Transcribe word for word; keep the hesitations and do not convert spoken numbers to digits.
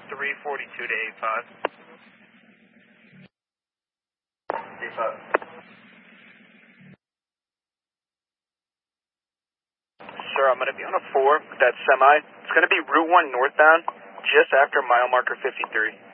three forty-two to eight five. eight five. Sir, I'm going to be on a four with that semi. It's going to be Route one northbound, just after mile marker fifty-three.